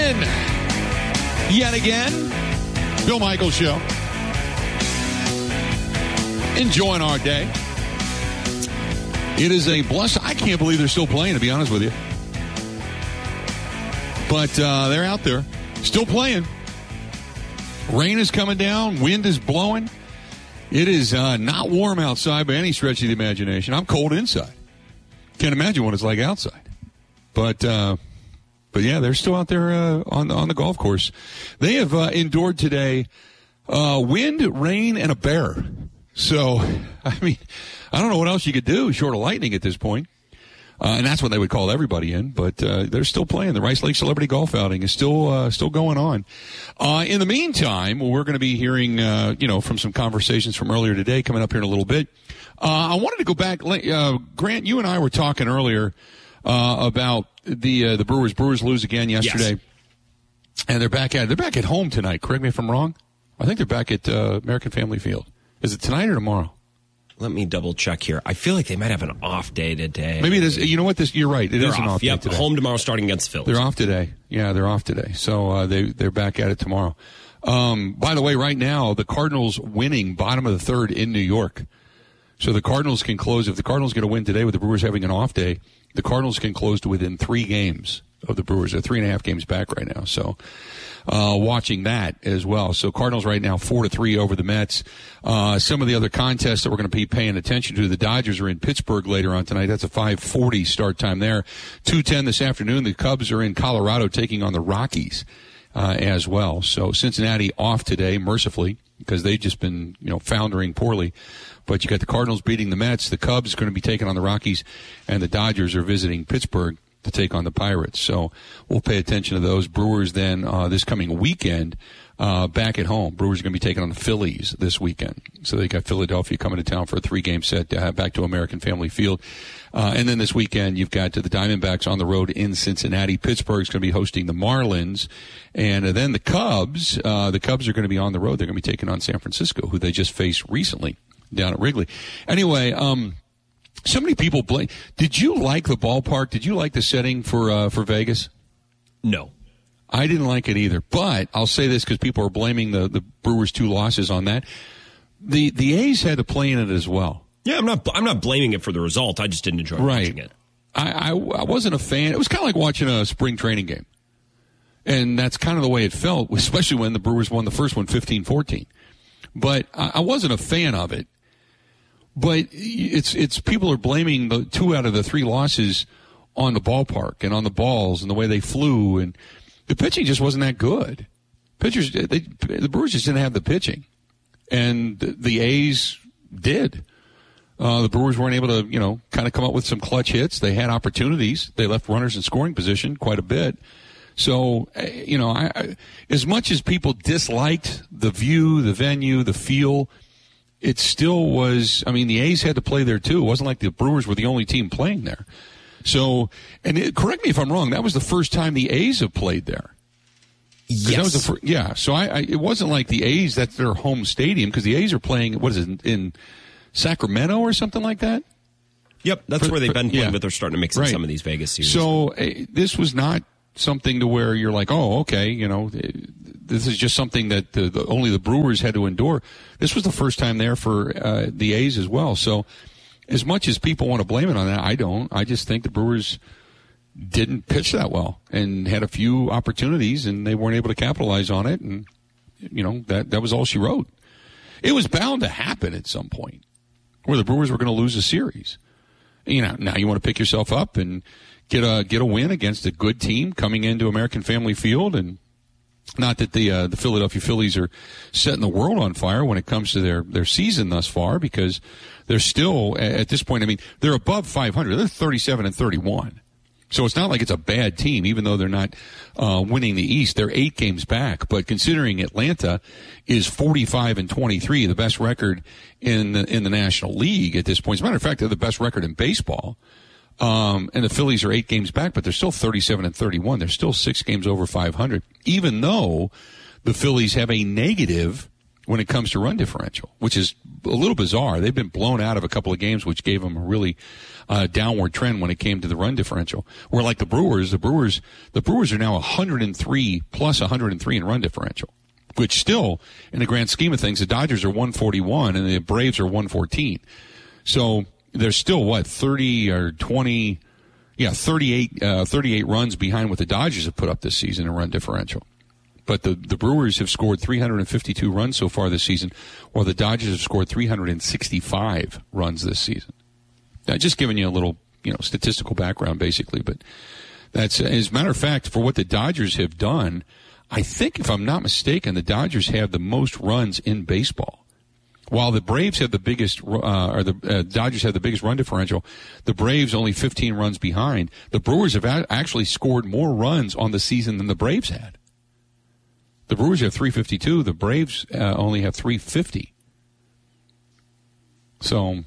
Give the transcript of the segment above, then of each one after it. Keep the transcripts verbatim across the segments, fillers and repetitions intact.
in yet again. Bill Michaels Show. Enjoying our day. It is a blessing. I can't believe they're still playing, to be honest with you. But uh, they're out there, still playing. Rain is coming down. Wind is blowing. It is uh, not warm outside by any stretch of the imagination. I'm cold inside. Can't imagine what it's like outside. But, uh, but yeah, they're still out there uh, on, on the golf course. They have uh, endured today uh, wind, rain, and a bear. So, I mean, I don't know what else you could do short of lightning at this point. Uh, and that's when they would call everybody in, but uh, they're still playing. The Rice Lake Celebrity Golf Outing is still uh, still going on. Uh, in the meantime, we're going to be hearing, uh, you know, from some conversations from earlier today coming up here in a little bit. Uh, I wanted to go back. Uh, Grant, you and I were talking earlier uh, about the uh, the Brewers. Brewers lose again yesterday, yes. And they're back at they're back at home tonight. Correct me if I'm wrong. I think they're back at uh, American Family Field. Is it tonight or tomorrow? Let me double check here. I feel like they might have an off day today. Maybe it is. You know what? This you're right. It they're is an off, off yep, day today. Home tomorrow, starting against Phillies. They're off today. Yeah, they're off today. So uh, they they're back at it tomorrow. Um, by the way, right now the Cardinals winning bottom of the third in New York. So the Cardinals can close if the Cardinals get a win today with the Brewers having an off day. The Cardinals can close to within three games of the Brewers. They're three and a half games back right now. So. Uh, watching that as well. So Cardinals right now four to three over the Mets. Uh, some of the other contests that we're going to be paying attention to. The Dodgers are in Pittsburgh later on tonight. That's a five forty start time there. two ten this afternoon. The Cubs are in Colorado taking on the Rockies uh, as well. So Cincinnati off today, mercifully, because they've just been you know foundering poorly. But you got the Cardinals beating the Mets. The Cubs are going to be taking on the Rockies, and the Dodgers are visiting Pittsburgh to take on the Pirates. So we'll pay attention to those. Brewers then uh, this coming weekend uh, back at home. Brewers are going to be taking on the Phillies this weekend. So they got Philadelphia coming to town for a three-game set uh, back to American Family Field. Uh, and then this weekend you've got the Diamondbacks on the road in Cincinnati. Pittsburgh's going to be hosting the Marlins. And uh, then the Cubs, uh, the Cubs are going to be on the road. They're going to be taking on San Francisco, who they just faced recently down at Wrigley. Anyway, um, so many people blame. Did you like the ballpark? Did you like the setting for uh, for Vegas? No. I didn't like it either. But I'll say this because people are blaming the, the Brewers' two losses on that. The the A's had to play in it as well. Yeah, I'm not I'm not blaming it for the result. I just didn't enjoy right. watching it. I, I, I wasn't a fan. It was kind of like watching a spring training game. And that's kind of the way it felt, especially when the Brewers won the first one fifteen fourteen. But I, I wasn't a fan of it. But it's it's people are blaming the two out of the three losses on the ballpark and on the balls and the way they flew, and the pitching just wasn't that good. Pitchers, they, the Brewers just didn't have the pitching, and the, the A's did. Uh, the Brewers weren't able to, you know, kind of come up with some clutch hits. They had opportunities. They left runners in scoring position quite a bit. So, you know, I, I, as much as people disliked the view, the venue, the feel, it still was, I mean, the A's had to play there too. It wasn't like the Brewers were the only team playing there. So, and it, correct me if I'm wrong, that was the first time the A's have played there. Yes. That was the fir- yeah, so I, I, it wasn't like the A's, that's their home stadium, because the A's are playing, what is it, in, in Sacramento or something like that? Yep, that's for, where they've for, been playing, yeah. but they're starting to mix in right. some of these Vegas series. So, uh, this was not something to where you're like, oh, okay, you know, this is just something that the, the, only the Brewers had to endure. This was the first time there for uh, the A's as well. So as much as people want to blame it on that, I don't. I just think the Brewers didn't pitch that well and had a few opportunities, and they weren't able to capitalize on it. And, you know, that, that was all she wrote. It was bound to happen at some point where the Brewers were going to lose a series. You know, now you want to pick yourself up and get a get a win against a good team coming into American Family Field. And not that the uh, the Philadelphia Phillies are setting the world on fire when it comes to their, their season thus far, because they're still, at this point, I mean, they're above five hundred. They're thirty-seven and thirty-one. So it's not like it's a bad team, even though they're not uh, winning the East. They're eight games back. But considering Atlanta is forty-five and twenty-three, the best record in the, in the National League at this point. As a matter of fact, they're the best record in baseball. Um, and the Phillies are eight games back, but they're still thirty-seven and thirty-one. They're still six games over five hundred, even though the Phillies have a negative when it comes to run differential, which is a little bizarre. They've been blown out of a couple of games, which gave them a really uh, downward trend when it came to the run differential. Where like the Brewers, the Brewers, the Brewers are now one hundred three plus one hundred three in run differential, which still, in the grand scheme of things, the Dodgers are one forty-one and the Braves are one fourteen. So there's still what thirty or twenty, yeah, thirty-eight, uh, thirty-eight runs behind what the Dodgers have put up this season in run differential. But the, the Brewers have scored three hundred fifty-two runs so far this season, while the Dodgers have scored three hundred sixty-five runs this season. Now, just giving you a little, you know, statistical background, basically. But that's, as a matter of fact, for what the Dodgers have done, I think, if I'm not mistaken, the Dodgers have the most runs in baseball. While the Braves have the biggest, uh, or the uh, Dodgers have the biggest run differential, the Braves only fifteen runs behind. The Brewers have a- actually scored more runs on the season than the Braves had. The Brewers have three fifty-two. The Braves uh, only have three fifty. So,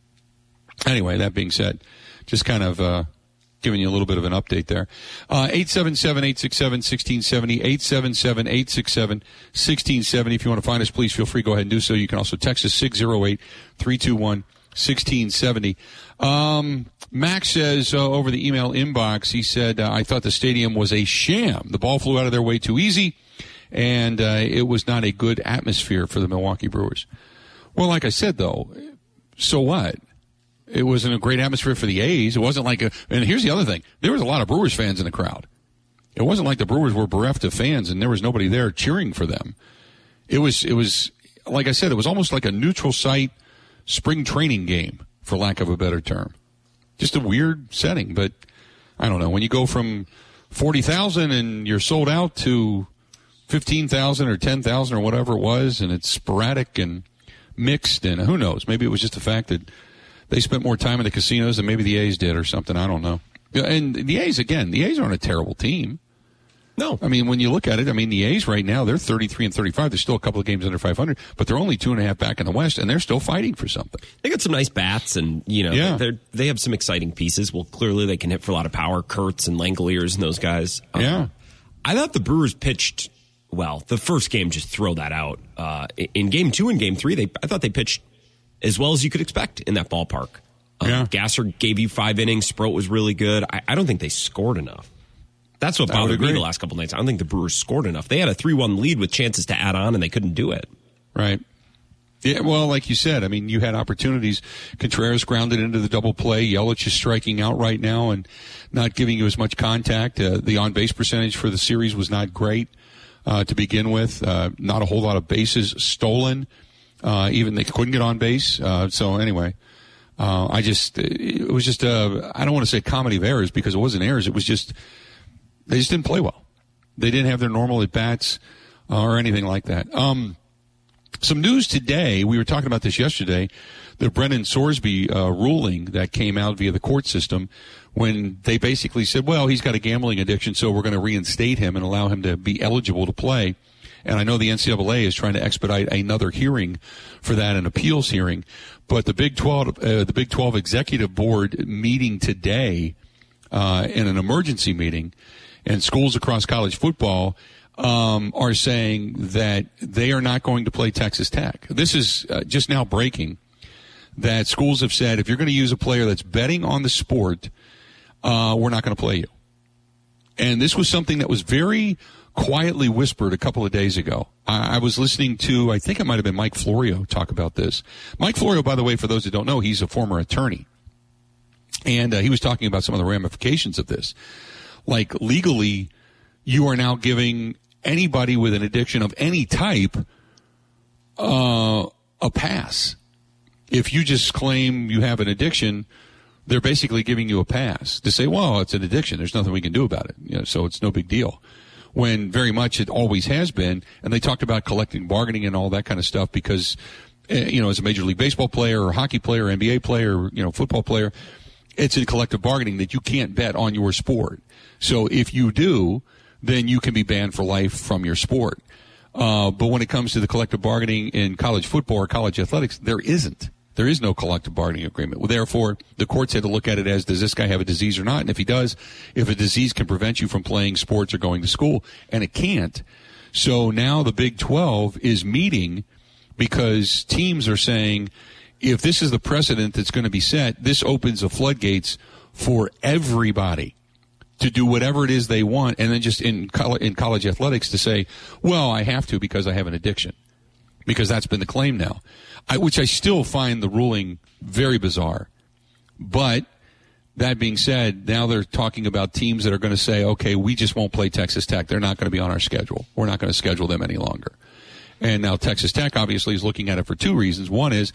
anyway, that being said, just kind of uh, giving you a little bit of an update there. Uh, eight seven seven, eight six seven, one six seven zero, eight seven seven, eight six seven, one six seven zero. If you want to find us, please feel free to go ahead and do so. You can also text us six oh eight, three two one, one six seven zero. Um, Max says uh, over the email inbox, he said, uh, I thought the stadium was a sham. The ball flew out of there way too easy. And uh, it was not a good atmosphere for the Milwaukee Brewers. Well, like I said, though, so what? It wasn't a great atmosphere for the A's. It wasn't like a – and here's the other thing. There was a lot of Brewers fans in the crowd. It wasn't like the Brewers were bereft of fans and there was nobody there cheering for them. It was, it was like I said, it was almost like a neutral site spring training game, for lack of a better term. Just a weird setting. But I don't know. When you go from forty thousand and you're sold out to – fifteen thousand or ten thousand or whatever it was, and it's sporadic and mixed, and who knows? Maybe it was just the fact that they spent more time in the casinos than maybe the A's did or something. I don't know. And the A's, again, the A's aren't a terrible team. No. I mean, when you look at it, I mean, the A's right now, they're thirty-three and thirty-five. They're still a couple of games under five hundred, but they're only two and a half back in the West, and they're still fighting for something. They got some nice bats, and, you know, yeah. they're, they have some exciting pieces. Well, clearly they can hit for a lot of power. Kurtz and Langoliers and those guys. Um, yeah. I thought the Brewers pitched well. The first game, just throw that out. Uh, in game two and game three, they I thought they pitched as well as you could expect in that ballpark. Um, yeah. Gasser gave you five innings. Sproat was really good. I, I don't think they scored enough. That's what bothered me the last couple nights. I don't think the Brewers scored enough. They had a three one lead with chances to add on, and they couldn't do it. Right. Yeah, well, like you said, I mean, you had opportunities. Contreras grounded into the double play. Yelich is striking out right now and not giving you as much contact. Uh, the on-base percentage for the series was not great. Uh, to begin with, uh, not a whole lot of bases stolen. Uh, even they couldn't get on base. Uh, so anyway, uh, I just, it was just, uh, I don't want to say comedy of errors because it wasn't errors. It was just, they just didn't play well. They didn't have their normal at-bats uh, or anything like that. Um, some news today, we were talking about this yesterday, the Brennan Sorsby uh, ruling that came out via the court system when they basically said, well, he's got a gambling addiction, so we're going to reinstate him and allow him to be eligible to play. And I know the N C double A is trying to expedite another hearing for that, an appeals hearing. But the Big twelve, uh, the Big twelve Executive Board meeting today uh, in an emergency meeting, and schools across college football um, are saying that they are not going to play Texas Tech. This is uh, just now breaking. That schools have said, if you're going to use a player that's betting on the sport, uh, we're not going to play you. And this was something that was very quietly whispered a couple of days ago. I, I was listening to, I think it might have been Mike Florio talk about this. Mike Florio, by the way, for those that don't know, he's a former attorney. And uh, he was talking about some of the ramifications of this. Like, legally, you are now giving anybody with an addiction of any type uh, a pass. If you just claim you have an addiction, they're basically giving you a pass to say, well, it's an addiction. There's nothing we can do about it. You know, so it's no big deal. When very much it always has been. And they talked about collective bargaining and all that kind of stuff because, you know, as a Major League Baseball player or hockey player, N B A player, you know, football player, it's in collective bargaining that you can't bet on your sport. So if you do, then you can be banned for life from your sport. Uh, but when it comes to the collective bargaining in college football or college athletics, there isn't. There is no collective bargaining agreement. Well, therefore, the courts had to look at it as, does this guy have a disease or not? And if he does, if a disease can prevent you from playing sports or going to school, and it can't. So now the Big twelve is meeting because teams are saying, if this is the precedent that's going to be set, this opens the floodgates for everybody to do whatever it is they want, and then just in college, in college athletics to say, well, I have to because I have an addiction, because that's been the claim now, I, which I still find the ruling very bizarre. But that being said, now they're talking about teams that are going to say, okay, we just won't play Texas Tech. They're not going to be on our schedule. We're not going to schedule them any longer. And now Texas Tech obviously is looking at it for two reasons. One is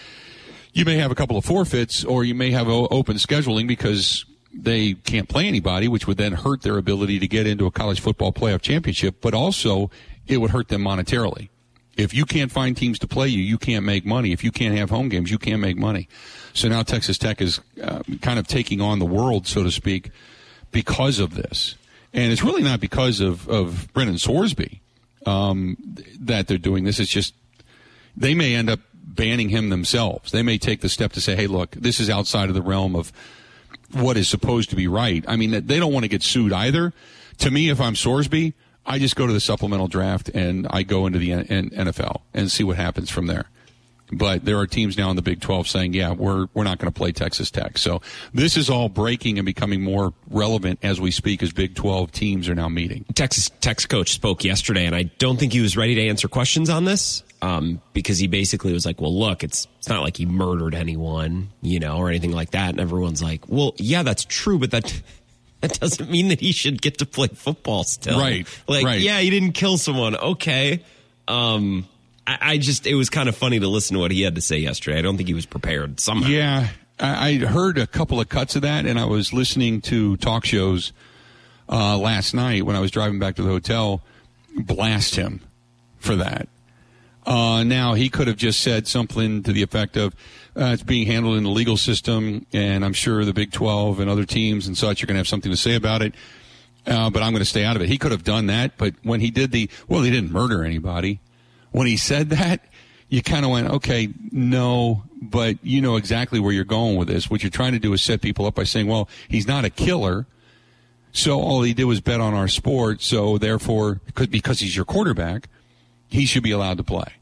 you may have a couple of forfeits, or you may have open scheduling because they can't play anybody, which would then hurt their ability to get into a college football playoff championship, but also it would hurt them monetarily. If you can't find teams to play you, you can't make money. If you can't have home games, you can't make money. So now Texas Tech is uh, kind of taking on the world, so to speak, because of this. And it's really not because of, of Brennan Sorsby um, that they're doing this. It's just they may end up banning him themselves. They may take the step to say, hey, look, this is outside of the realm of what is supposed to be right. I mean, they don't want to get sued either. To me, if I'm Sorsby, I just go to the supplemental draft and I go into the N F L and see what happens from there. But there are teams now in the Big twelve saying, yeah, we're we're not going to play Texas Tech. So this is all breaking and becoming more relevant as we speak, as Big twelve teams are now meeting. Texas Tech's coach spoke yesterday, and I don't think he was ready to answer questions on this um, because he basically was like, well, look, it's it's not like he murdered anyone, you know, or anything like that. And everyone's like, well, yeah, that's true, but that that doesn't mean that he should get to play football still. Right. Like, right. yeah, he didn't kill someone. Okay. Um I just, it was kind of funny to listen to what he had to say yesterday. I don't think he was prepared somehow. Yeah, I heard a couple of cuts of that, and I was listening to talk shows uh, last night when I was driving back to the hotel, blast him for that. Uh, now, he could have just said something to the effect of, uh, it's being handled in the legal system, and I'm sure the Big twelve and other teams and such are going to have something to say about it, uh, but I'm going to stay out of it. He could have done that, but when he did the, well, he didn't murder anybody. When he said that, you kind of went, okay, no, but you know exactly where you're going with this. What you're trying to do is set people up by saying, well, he's not a killer, so all he did was bet on our sport, so therefore, because he's your quarterback, he should be allowed to play.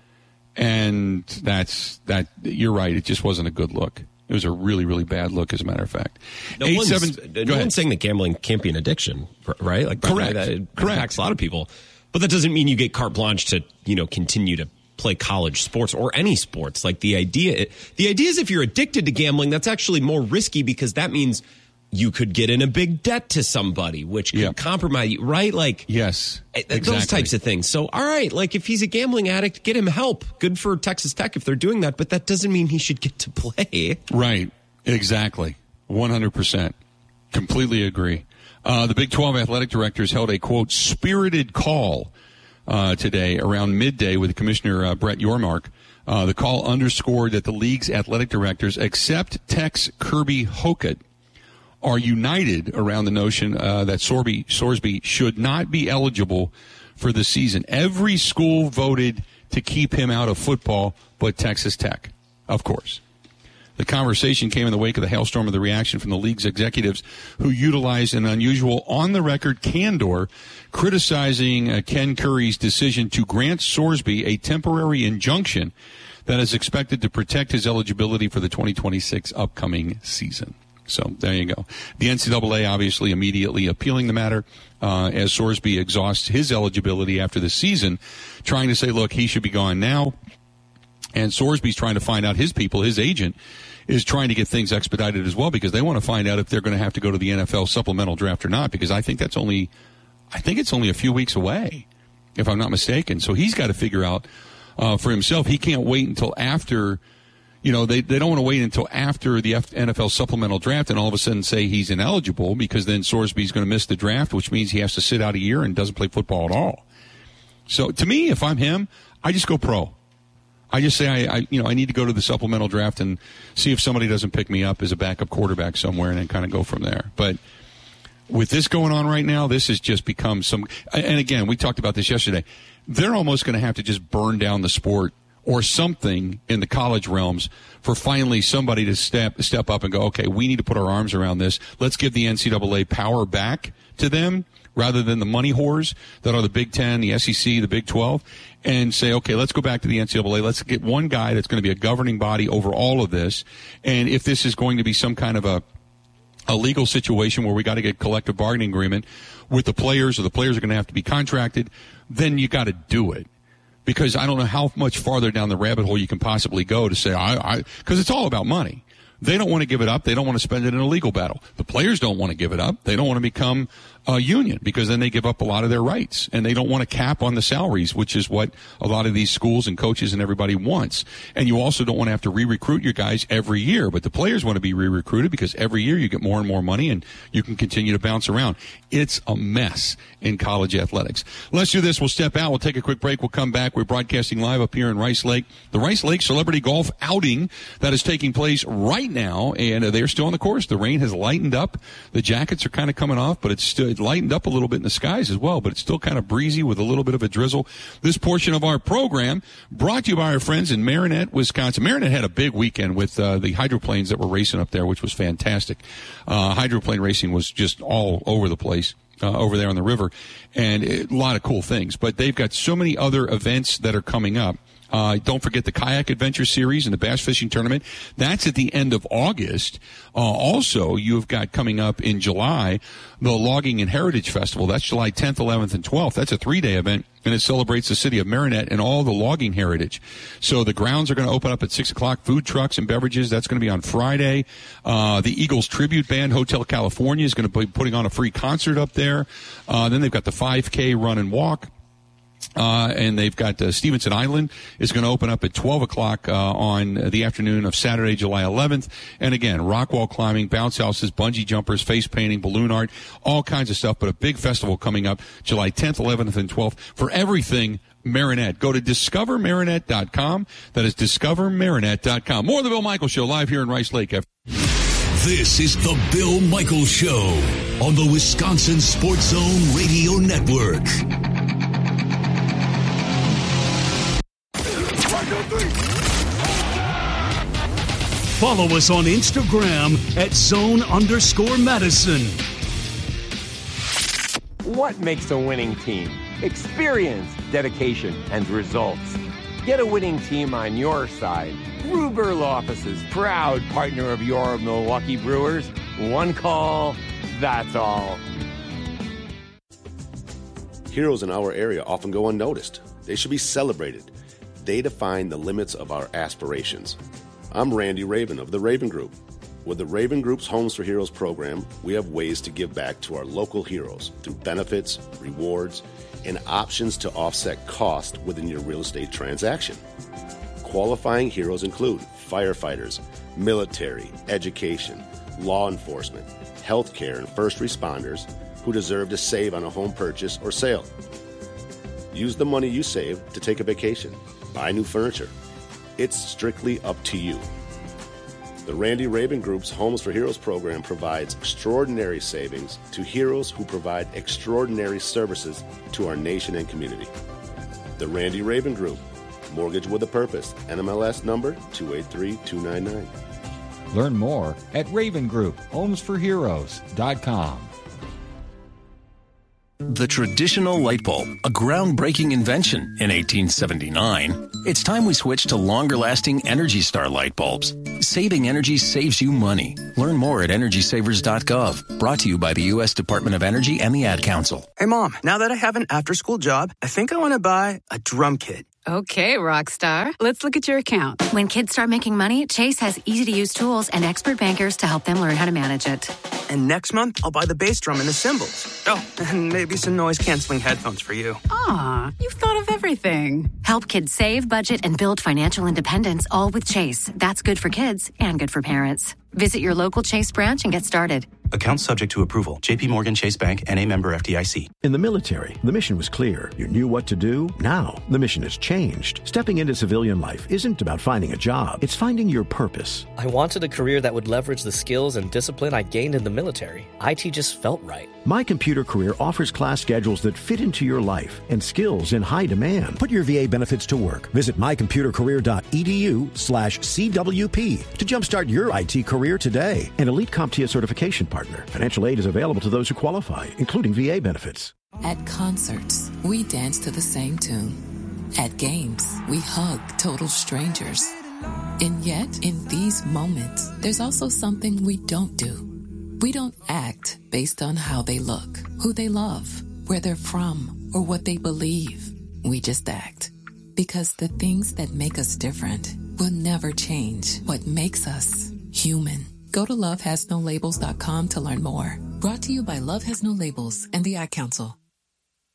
And that's, that. You're right, it just wasn't a good look. It was a really, really bad look, as a matter of fact. No, Eight, one's, seven, no one's saying that gambling can't be an addiction, right? Like, correct. That it correct. impacts a lot of people. But that doesn't mean you get carte blanche to, you know, continue to play college sports or any sports. Like the idea, the idea is if you're addicted to gambling, that's actually more risky because that means you could get in a big debt to somebody, which could yep. compromise you, right? Like, yes, exactly. Those types of things. So, all right, like if he's a gambling addict, get him help. Good for Texas Tech if they're doing that, but that doesn't mean he should get to play. Right. Exactly. one hundred percent. Completely agree. Uh, the Big twelve athletic directors held a, quote, spirited call uh, today around midday with Commissioner uh, Brett Yormark. Uh, the call underscored that the league's athletic directors, except Tech's Kirby Hocutt, are united around the notion uh, that Sorsby, Sorsby should not be eligible for the season. Every school voted to keep him out of football, but Texas Tech, of course. The conversation came in the wake of the hailstorm of the reaction from the league's executives who utilized an unusual on-the-record candor criticizing uh, Ken Curry's decision to grant Sorsby a temporary injunction that is expected to protect his eligibility for the twenty twenty-six upcoming season. So there you go. The N C double A obviously immediately appealing the matter uh, as Sorsby exhausts his eligibility after the season, trying to say, look, he should be gone now. And Sorsby's trying to find out, his people, his agent, is trying to get things expedited as well because they want to find out if they're going to have to go to the N F L supplemental draft or not, because I think that's only, I think it's only a few weeks away, if I'm not mistaken. So he's got to figure out uh, for himself. He can't wait until after, you know, they, they don't want to wait until after the N F L supplemental draft and all of a sudden say he's ineligible, because then Sorsby's going to miss the draft, which means he has to sit out a year and doesn't play football at all. So to me, if I'm him, I just go pro. I just say, I, I, you know, I need to go to the supplemental draft and see if somebody doesn't pick me up as a backup quarterback somewhere and then kind of go from there. But with this going on right now, this has just become some, and again, we talked about this yesterday. They're almost going to have to just burn down the sport or something in the college realms for finally somebody to step step up and go, okay, we need to put our arms around this. Let's give the N C double A power back to them rather than the money whores that are the Big Ten, the S E C, the Big twelve, and say, okay, let's go back to the N C double A. Let's get one guy that's going to be a governing body over all of this. And if this is going to be some kind of a a legal situation where we got to get collective bargaining agreement with the players, or the players are going to have to be contracted, then you got to do it. Because I don't know how much farther down the rabbit hole you can possibly go to say, I, I, because it's all about money. They don't want to give it up. They don't want to spend it in a legal battle. The players don't want to give it up. They don't want to become a union because then they give up a lot of their rights. And they don't want to cap on the salaries, which is what a lot of these schools and coaches and everybody wants. And you also don't want to have to re-recruit your guys every year. But the players want to be re-recruited because every year you get more and more money and you can continue to bounce around. It's a mess in college athletics. Let's do this. We'll step out. We'll take a quick break. We'll come back. We're broadcasting live up here in Rice Lake. The Rice Lake Celebrity Golf Outing that is taking place right now, and they're still on the course. The rain has lightened up. The jackets are kind of coming off, but it's still it lightened up a little bit in the skies as well, but it's still kind of breezy with a little bit of a drizzle. This portion of our program brought to you by our friends in Marinette, Wisconsin. Marinette had a big weekend with uh, the hydroplanes that were racing up there, which was fantastic. Uh, hydroplane racing was just all over the place. Uh, over there on the river, and it, a lot of cool things. But they've got so many other events that are coming up. Uh, don't forget the Kayak Adventure Series and the Bass Fishing Tournament. That's at the end of August. Uh, also, you've got coming up in July the Logging and Heritage Festival. That's July tenth, eleventh, and twelfth. That's a three-day event, and it celebrates the city of Marinette and all the logging heritage. So the grounds are going to open up at six o'clock. Food trucks and beverages. That's going to be on Friday. Uh, the Eagles Tribute Band, Hotel California, is going to be putting on a free concert up there. Uh, then they've got the five K run and walk. Uh, and they've got uh, Stevenson Island is going to open up at twelve o'clock uh, on the afternoon of Saturday, July eleventh. And again, rock wall climbing, bounce houses, bungee jumpers, face painting, balloon art, all kinds of stuff. But a big festival coming up July tenth, eleventh, and twelfth for everything Marinette. Go to discover marinette dot com. That is discover marinette dot com. More of the Bill Michaels Show live here in Rice Lake. This is the Bill Michaels Show on the Wisconsin Sports Zone Radio Network. Follow us on Instagram at zone underscore Madison. What makes a winning team? Experience, dedication, and results. Get a winning team on your side. Ruber Law Office's proud partner of your Milwaukee Brewers. One call, that's all. Heroes in our area often go unnoticed. They should be celebrated. They define the limits of our aspirations. I'm Randy Raven of the Raven Group. With the Raven Group's Homes for Heroes program, we have ways to give back to our local heroes through benefits, rewards, and options to offset cost within your real estate transaction. Qualifying heroes include firefighters, military, education, law enforcement, healthcare, and first responders who deserve to save on a home purchase or sale. Use the money you save to take a vacation, buy new furniture. It's strictly up to you. The Randy Raven Group's Homes for Heroes program provides extraordinary savings to heroes who provide extraordinary services to our nation and community. The Randy Raven Group, Mortgage with a Purpose, N M L S number two eight three two nine nine. Learn more at Raven Group Homes for Heroes dot com. The traditional light bulb, a groundbreaking invention in eighteen seventy-nine. It's time we switch to longer-lasting Energy Star light bulbs. Saving energy saves you money. Learn more at energy savers dot gov. Brought to you by the U S Department of Energy and the Ad Council. Hey, Mom, now that I have an after-school job, I think I want to buy a drum kit. Okay, Rockstar. Let's look at your account. When kids start making money, Chase has easy-to-use tools and expert bankers to help them learn how to manage it. And next month, I'll buy the bass drum and the cymbals. Oh, and maybe some noise-canceling headphones for you. Aw, you've thought of everything. Help kids save, budget, and build financial independence, all with Chase. That's good for kids and good for parents. Visit your local Chase branch and get started. Account subject to approval. J P Morgan Chase Bank, N A member F D I C. In the military, the mission was clear. You knew what to do. Now, the mission has changed. Stepping into civilian life isn't about finding a job. It's finding your purpose. I wanted a career that would leverage the skills and discipline I gained in the military. I T just felt right. My Computer Career offers class schedules that fit into your life and skills in high demand. Put your V A benefits to work. Visit mycomputercareer.edu slash CWP to jumpstart your I T career today. An Elite CompTIA certification partner. Financial aid is available to those who qualify, including V A benefits. At concerts, we dance to the same tune. At games, we hug total strangers. And yet, in these moments, there's also something we don't do. We don't act based on how they look, who they love, where they're from, or what they believe. We just act. Because the things that make us different will never change what makes us human. Go to love has no labels dot com to learn more. Brought to you by Love Has No Labels and the Ad Council.